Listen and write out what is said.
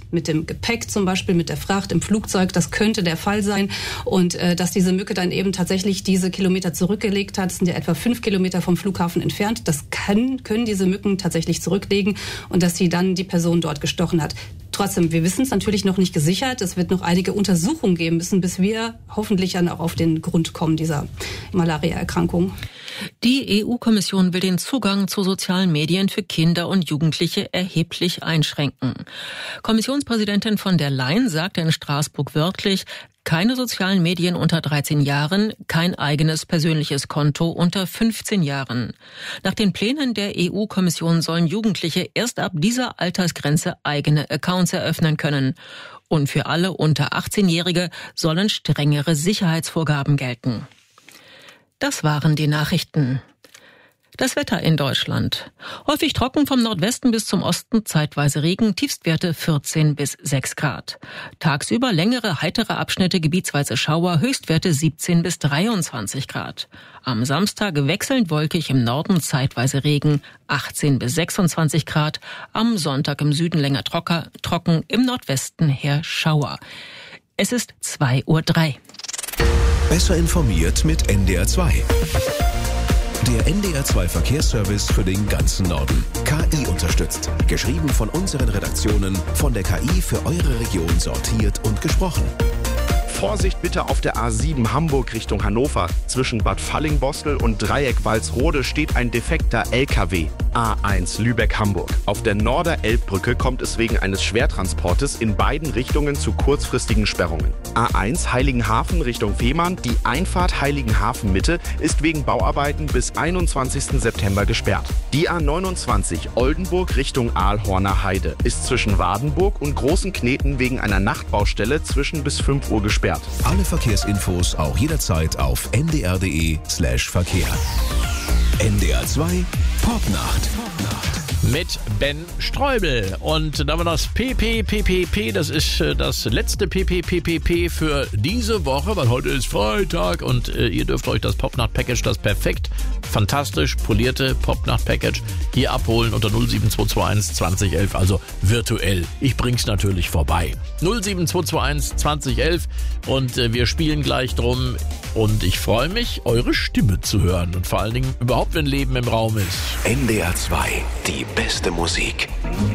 mit dem Gepäck zum Beispiel, mit der Fracht im Flugzeug. Das könnte der Fall sein. Und dass diese Mücke dann eben tatsächlich diese Kilometer zurückgelegt hat, das sind ja etwa 5 Kilometer vom Flughafen entfernt. Das können diese Mücken tatsächlich zurücklegen und dass sie dann die Person dort gestochen hat. Trotzdem, wir wissen es natürlich noch nicht gesichert. Es wird noch einige Untersuchungen geben müssen, bis wir hoffentlich dann auch auf den Grund kommen dieser Malaria-Erkrankung. Die EU-Kommission will den Zugang zu sozialen Medien für Kinder und Jugendliche erheblich einschränken. Kommissionspräsidentin von der Leyen sagte in Straßburg wörtlich: Keine sozialen Medien unter 13 Jahren, kein eigenes persönliches Konto unter 15 Jahren. Nach den Plänen der EU-Kommission sollen Jugendliche erst ab dieser Altersgrenze eigene Accounts eröffnen können. Und für alle unter 18-Jährige sollen strengere Sicherheitsvorgaben gelten. Das waren die Nachrichten. Das Wetter in Deutschland. Häufig trocken vom Nordwesten bis zum Osten, zeitweise Regen, Tiefstwerte 14 bis 6 Grad. Tagsüber längere, heitere Abschnitte, gebietsweise Schauer, Höchstwerte 17 bis 23 Grad. Am Samstag wechselnd wolkig, im Norden zeitweise Regen, 18 bis 26 Grad. Am Sonntag im Süden länger trocken, im Nordwesten her Schauer. Es ist 2:03 Uhr. Besser informiert mit NDR 2. Der NDR 2 Verkehrsservice für den ganzen Norden. KI unterstützt. Geschrieben von unseren Redaktionen, von der KI für eure Region sortiert und gesprochen. Vorsicht bitte auf der A7 Hamburg Richtung Hannover. Zwischen Bad Fallingbostel und Dreieck Walsrode steht ein defekter LKW. A1 Lübeck-Hamburg. Auf der Norder-Elbbrücke kommt es wegen eines Schwertransportes in beiden Richtungen zu kurzfristigen Sperrungen. A1 Heiligenhafen Richtung Fehmarn. Die Einfahrt Heiligenhafen-Mitte ist wegen Bauarbeiten bis 21. September gesperrt. Die A29 Oldenburg Richtung Aalhorner Heide ist zwischen Wadenburg und Großen Kneten wegen einer Nachtbaustelle zwischen bis 5 Uhr gesperrt. Alle Verkehrsinfos auch jederzeit auf ndr.de/Verkehr. NDR 2 Popnacht. Mit Ben Streubel. Und da war das PPPPP, das ist das letzte PPPPP für diese Woche, weil heute ist Freitag und ihr dürft euch das Popnacht-Package, das perfekt, fantastisch polierte Popnacht-Package hier abholen unter 07221 2011, also virtuell. Ich bring's natürlich vorbei. 07221 2011 und wir spielen gleich drum und ich freue mich, eure Stimme zu hören und vor allen Dingen überhaupt, wenn Leben im Raum ist. NDR 2, die beste Musik.